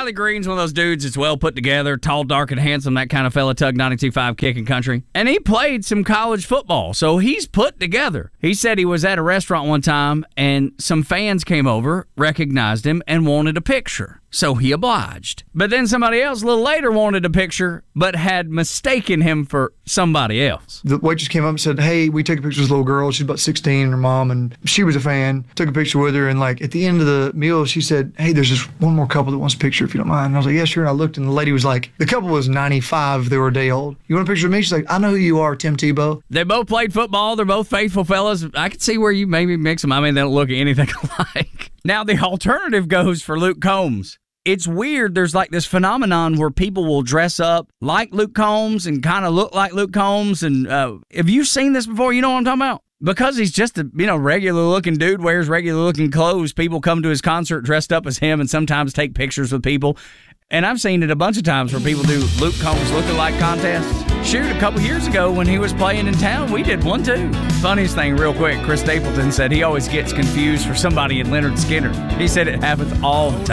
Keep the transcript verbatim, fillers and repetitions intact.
Riley Green's one of those dudes that's well put together, tall, dark, and handsome, that kind of fella, Tug ninety-two point five kicking country. And he played some college football, so he's put together. He said he was at a restaurant one time, and some fans came over, recognized him, and wanted a picture. So he obliged. But then somebody else a little later wanted a picture, but had mistaken him for somebody else. The waitress came up and said, hey, we took a picture of this little girl. She's about sixteen, and her mom, and she was a fan. Took a picture with her, and like at the end of the meal, she said, hey, there's this one more couple that wants a picture if you don't mind. And I was like, yeah, sure. And I looked, and the lady was like, the couple was ninety-five. They were a day old. You want a picture of me? She's like, I know who you are, Tim Tebow. They both played football. They're both faithful fellas. I could see where you maybe mix them. I mean, they don't look anything alike. Now, the alternative goes for Luke Combs. It's weird. There's like this phenomenon where people will dress up like Luke Combs and kind of look like Luke Combs. And uh, have you seen this before? You know what I'm talking about? Because he's just a you know regular looking dude, wears regular looking clothes. People come to his concert dressed up as him and sometimes take pictures with people. And I've seen it a bunch of times where people do Luke Combs lookalike contests. Shoot, a couple years ago when he was playing in town, we did one too. Funniest thing, real quick, Chris Stapleton said he always gets confused for somebody in Leonard Skinner. He said it happens all the time.